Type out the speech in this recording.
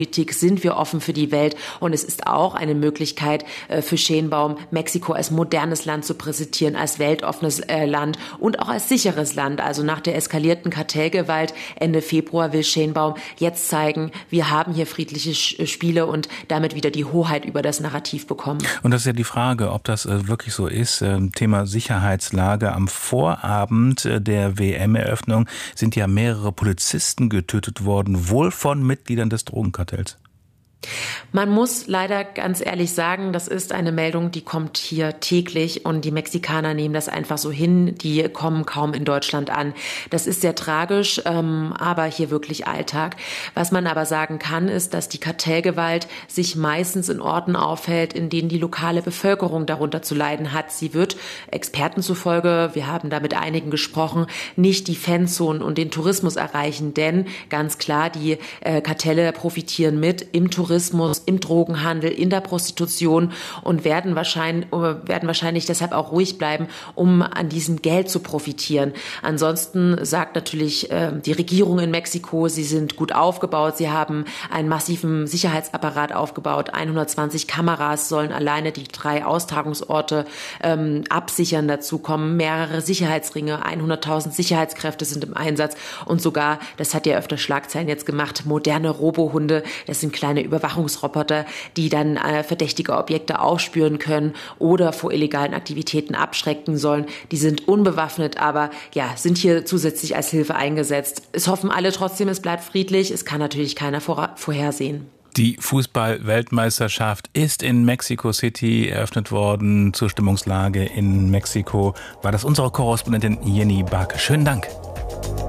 Politik sind wir offen für die Welt und es ist auch eine Möglichkeit für Schenbaum, Mexiko als modernes Land zu präsentieren, als weltoffenes Land und auch als sicheres Land. Also nach der eskalierten Kartellgewalt Ende Februar will Schenbaum jetzt zeigen, wir haben hier friedliche Spiele und damit wieder die Hoheit über das Narrativ bekommen. Und das ist ja die Frage, ob das wirklich so ist. Thema Sicherheitslage. Am Vorabend der WM-Eröffnung sind ja mehrere Polizisten getötet worden, wohl von Mitgliedern des Drogenkartells. Man muss leider ganz ehrlich sagen, das ist eine Meldung, die kommt hier täglich und die Mexikaner nehmen das einfach so hin, die kommen kaum in Deutschland an. Das ist sehr tragisch, aber hier wirklich Alltag. Was man aber sagen kann, ist, dass die Kartellgewalt sich meistens in Orten aufhält, in denen die lokale Bevölkerung darunter zu leiden hat. Sie wird Experten zufolge, wir haben da mit einigen gesprochen, nicht die Fanzonen und den Tourismus erreichen, denn ganz klar, die Kartelle profitieren mit im Tourismus, im Drogenhandel, in der Prostitution und werden wahrscheinlich deshalb auch ruhig bleiben, um an diesem Geld zu profitieren. Ansonsten sagt natürlich die Regierung in Mexiko, sie sind gut aufgebaut, sie haben einen massiven Sicherheitsapparat aufgebaut, 120 Kameras sollen alleine die 3 Austragungsorte absichern. Dazu kommen mehrere Sicherheitsringe, 100.000 Sicherheitskräfte sind im Einsatz und sogar, das hat ja öfter Schlagzeilen jetzt gemacht, moderne Robohunde, das sind kleine Überwachungsroboter, die dann verdächtige Objekte aufspüren können oder vor illegalen Aktivitäten abschrecken sollen. Die sind unbewaffnet, aber ja, sind hier zusätzlich als Hilfe eingesetzt. Es hoffen alle trotzdem, es bleibt friedlich. Es kann natürlich keiner vorhersehen. Die Fußball-Weltmeisterschaft ist in Mexico City eröffnet worden. Zur Stimmungslage in Mexiko war das unsere Korrespondentin Jenny Barke. Schönen Dank.